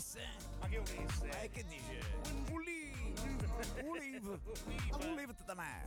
Ulisse? Ma che Ulisse? Che dice? I'll leave it to the man.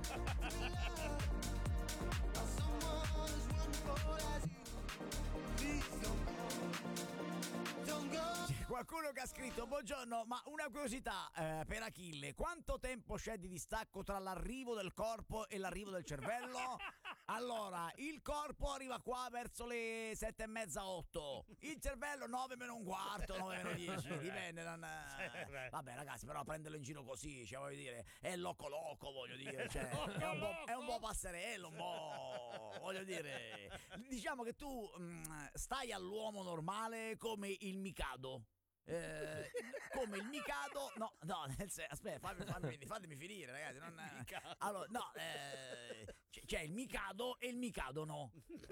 Someone as wonderful as you. Please don't go. C'è qualcuno che ha scritto: buongiorno, ma una curiosità per Achille, quanto tempo c'è di distacco tra l'arrivo del corpo e l'arrivo del cervello? Allora, il corpo arriva qua verso le 7:30-8, il cervello 9 meno un quarto, 9 meno 10, dipende. Vabbè ragazzi, però prenderlo in giro così, cioè voglio dire, è loco, voglio dire, cioè, è un po' passerello, un po', voglio dire. Diciamo che tu stai all'uomo normale come il Mikado. Come il Mikado, no, aspetta, fatemi finire, ragazzi. Allora, no, c'è il Mikado e il Mikado no.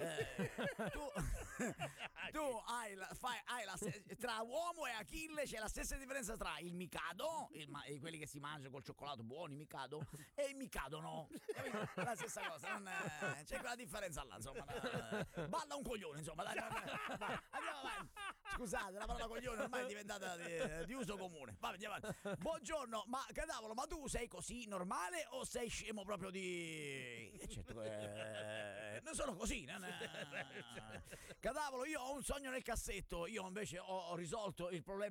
Tu hai tra uomo e Achille c'è la stessa differenza tra il Mikado, quelli che si mangiano col cioccolato buoni, Mikado, e il Mikado no. La stessa cosa, c'è quella differenza là, insomma. Balla un coglione, insomma, dai, andiamo avanti. Scusate, la parola coglione ormai è diventata di uso comune. Va, andiamo avanti. Buongiorno, ma Cadavolo, ma tu sei così normale o sei scemo proprio di... Certo che non sono così. Cadavolo, io ho un sogno nel cassetto. Io invece ho risolto il problema